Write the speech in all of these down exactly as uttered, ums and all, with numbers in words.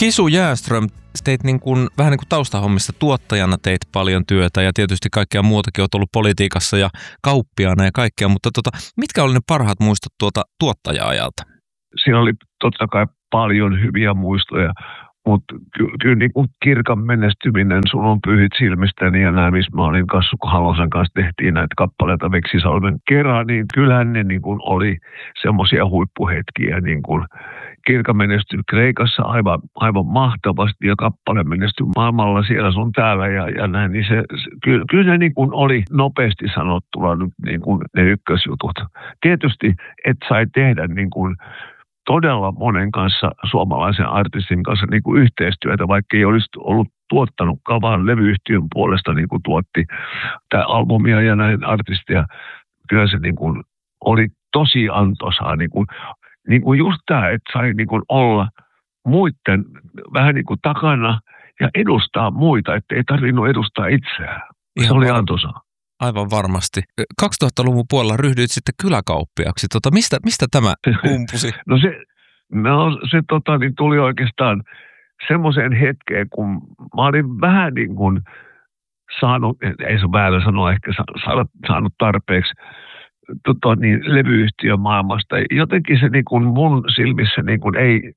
Kisu Jääström, teit niin kuin, vähän niin kuin taustahommista tuottajana teit paljon työtä ja tietysti kaikkea muutakin, olet ollut politiikassa ja kauppiaana ja kaikkea, mutta tota, mitkä oli ne parhaat muistot tuolta tuottaja-ajalta? Siinä oli totta kai paljon hyviä muistoja, mutta ky- kyllä niin kuin Kirkan menestyminen, Sun on pyhit silmistäni ja nämä, missä mä olin Kassukko Halosen kanssa tehtiin näitä kappaleita Veksisalmen kerran, niin kyllähän ne niin kuin oli semmoisia huippuhetkiä, niin kuin Kirkan menestyi Kreikassa aivan, aivan mahtavasti ja kappale menestyi maailmalla siellä sun täällä ja, ja näin, niin se, se kyllä, kyllä ne niin kuin oli nopeasti sanottuna nyt niin kuin ne ykkösjutut. Tietysti et sai tehdä niin kuin todella monen kanssa, suomalaisen artistin kanssa niin kuin yhteistyötä, vaikka ei olisi ollut tuottanutkaan, vaan levyyhtiön puolesta niin kuin tuotti tämä albumia ja näin artistia. Kyllä se niin kuin oli tosi antoisaa. Niin kuin, niin kuin just tämä, että sai niin kuin olla muiden vähän niin kuin takana ja edustaa muita, että ei tarvinnut edustaa itseään. Se Ihan oli var- antoisaa. Aivan varmasti. kaksituhattaluvun puolella ryhdyit sitten kyläkauppiaksi. Tota, mistä, mistä tämä kumpusi? No se, no se tota, niin tuli oikeastaan semmoiseen hetkeen, kun mä olin vähän niin kuin saanut, ei se ole väärä sanoa, ehkä sa, saanut tarpeeksi tota, niin, levyyhtiön maailmasta. Jotenkin se niin kuin mun silmissä niin kuin ei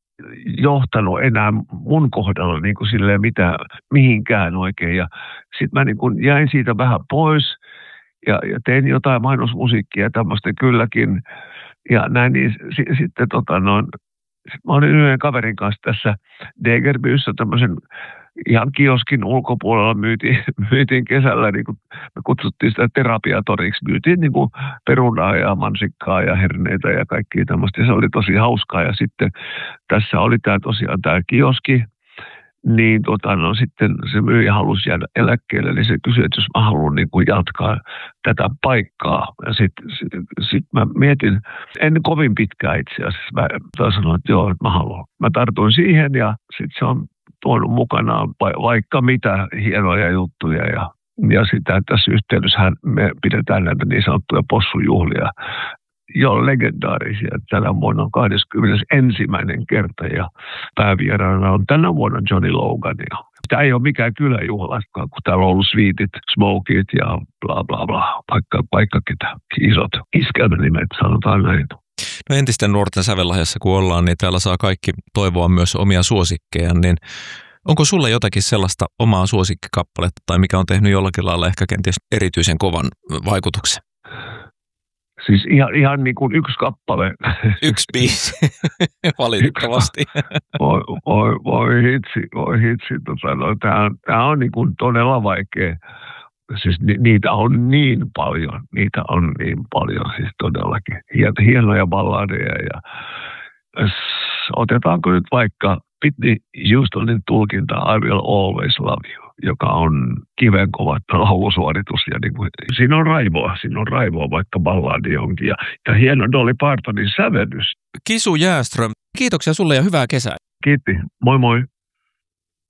johtanut enää mun kohdalla niin kuin silleen mitään, mihinkään oikein. Ja sitten mä niin kuin jäin siitä vähän pois ja, ja tein jotain mainosmusiikkia tämmöistä kylläkin. Ja näin, niin s- sitten tota noin, sit mä olin yhden kaverin kanssa tässä Degerbyssä tämmöisen ihan kioskin ulkopuolella myytiin, myytiin kesällä, niin kuin me kutsuttiin sitä terapiatoriksi, myytiin niin kuin perunaa ja mansikkaa ja herneitä ja kaikkia tämmöistä. Se oli tosi hauskaa ja sitten tässä oli tämä tosiaan tämä kioski, niin tota, no, sitten se myyjä halusi jäädä eläkkeelle, niin se kysyi, että jos mä haluan niin kuin jatkaa tätä paikkaa. Ja sitten sit, sit mä mietin, en kovin pitkään itse asiassa, mä sanoin, että joo, että mä haluan. Mä tartuin siihen ja sitten se on tuonut mukanaan vaikka mitä hienoja juttuja ja, ja sitä tässä yhteydessähän me pidetään näitä niin sanottuja possujuhlia, jo legendaarisia. Tänä vuonna on kahdeskymmenesensimmäinen kerta ja päävieraana on tänä vuonna Johnny Logan. Tämä ei ole mikään kyläjuhlakaan, kun täällä on ollut Sweetit, Smokit ja bla bla bla, vaikka, vaikka ketä isot iskelmänimet, sanotaan näin. No entisten nuorten sävellahjassa kun ollaan, niin täällä saa kaikki toivoa myös omia suosikkeja, niin onko sulla jotakin sellaista omaa suosikkikappaletta tai mikä on tehnyt jollakin lailla ehkä kenties erityisen kovan vaikutuksen? Siis ihan, ihan niin kuin yksi kappale. Yksi biisi, valitettavasti. Voi, voi, voi hitsi, voi hitsi. Tota, no, tämä on, tää on niin kuin todella vaikea. Siis ni, niitä on niin paljon, niitä on niin paljon siis todellakin. Hienoja balladeja ja otetaanko nyt vaikka Whitney Houstonin tulkinta I Will Always Love You, joka on kivenkova laulusuoritus. Ja niin kuin, siinä on raivoa, siinä on raivoa vaikka balladi onkin. Ja, ja hieno Dolly Partonin sävellys. Kisu Jääström, kiitoksia sulle ja hyvää kesää. Kiitti, moi moi.